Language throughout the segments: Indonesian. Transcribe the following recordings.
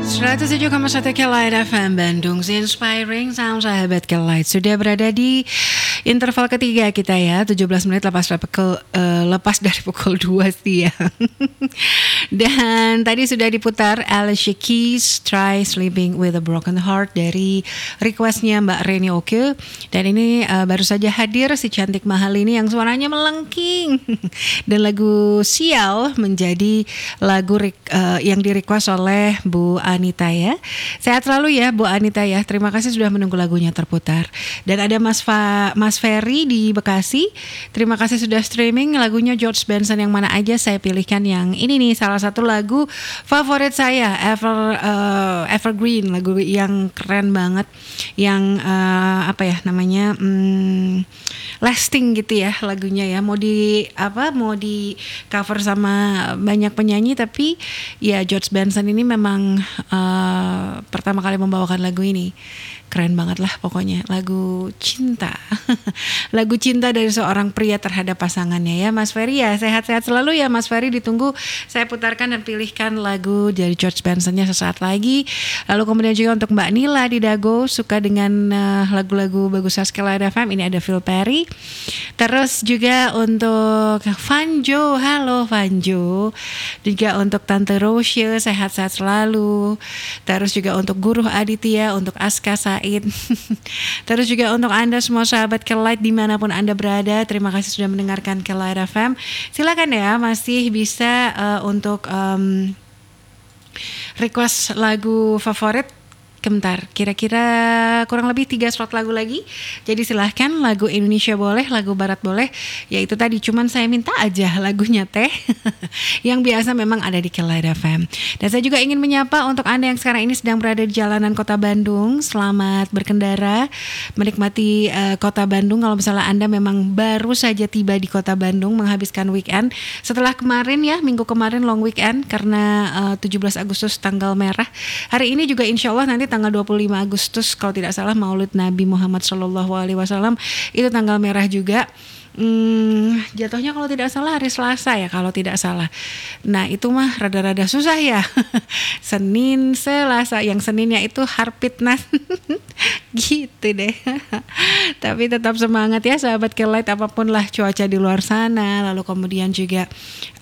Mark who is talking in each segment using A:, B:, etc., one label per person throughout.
A: 107,1 Kelight FM Bandung, Inspiring Sound sahabat Kelight. Sudah berada di interval ketiga kita ya, 17 menit lepas dari pukul 2 siang. Dan tadi sudah diputar Alicia Keys, Try Sleeping with a Broken Heart dari requestnya Mbak Reni Oke. Dan ini baru saja hadir si cantik mahal ini yang suaranya melengking. Dan lagu Sial menjadi lagu yang di-request oleh Bu Anita ya. Sehat selalu ya Bu Anita ya. Terima kasih sudah menunggu lagunya terputar. Dan ada Mas Ferry di Bekasi. Terima kasih sudah streaming lagunya George Benson yang mana aja. Saya pilihkan yang ini nih, salah satu lagu favorit saya, Evergreen, lagu yang keren banget, yang lasting gitu ya lagunya ya. Mau di cover sama banyak penyanyi, tapi ya George Benson ini memang pertama kali membawakan lagu ini. Keren banget lah pokoknya, lagu cinta. Lagu cinta dari seorang pria terhadap pasangannya ya Mas Ferry ya. Sehat-sehat selalu ya Mas Ferry, ditunggu saya putarkan dan pilihkan lagu dari George Bensonnya sesaat lagi. Lalu kemudian juga untuk Mbak Nila di Dago, suka dengan lagu-lagu bagus Kelight FM, ini ada Phil Perry. Terus juga untuk Vanjo, halo Vanjo. Juga untuk Tante Rosia, sehat-sehat selalu. Terus juga untuk Guru Aditya, untuk Aska Said. Terus juga untuk Anda semua sahabat Kelight dimanapun Anda berada, terima kasih sudah mendengarkan Kelight FM. Silakan ya, masih bisa untuk request lagu favorit. Bentar, kira-kira kurang lebih 3 slot lagu lagi. Jadi silahkan, lagu Indonesia boleh, lagu Barat boleh. Ya itu tadi, cuman saya minta aja lagunya teh yang biasa memang ada di Kelight FM. Dan saya juga ingin menyapa untuk Anda yang sekarang ini sedang berada di jalanan kota Bandung. Selamat berkendara, menikmati kota Bandung. Kalau misalnya Anda memang baru saja tiba di kota Bandung menghabiskan weekend setelah kemarin ya, minggu kemarin long weekend karena 17 Agustus tanggal merah. Hari ini juga insya Allah nanti tanggal 25 Agustus kalau tidak salah Maulid Nabi Muhammad SAW, itu tanggal merah juga. Jatuhnya kalau tidak salah hari Selasa ya, kalau tidak salah. Nah itu mah rada-rada susah ya. Senin, Selasa, yang Seninnya itu Harpitnas. Gitu deh. Tapi tetap semangat ya sahabat Kelight, apapun lah cuaca di luar sana. Lalu kemudian juga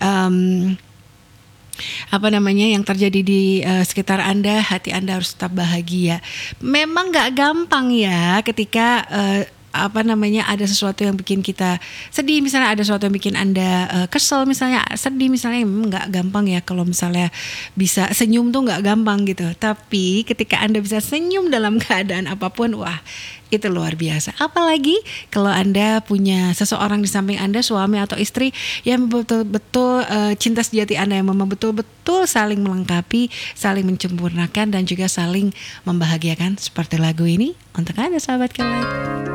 A: yang terjadi di sekitar Anda, hati Anda harus tetap bahagia. Memang gak gampang ya ketika ada sesuatu yang bikin kita sedih, misalnya ada sesuatu yang bikin Anda kesel, misalnya sedih, misalnya memang gak gampang ya kalau misalnya bisa senyum tuh gak gampang gitu. Tapi ketika Anda bisa senyum dalam keadaan apapun, wah itu luar biasa. Apalagi kalau Anda punya seseorang di samping Anda, suami atau istri yang betul-betul cinta sejati Anda, yang memang betul-betul saling melengkapi, saling menyempurnakan dan juga saling membahagiakan, seperti lagu ini untuk Anda sahabat Kelight.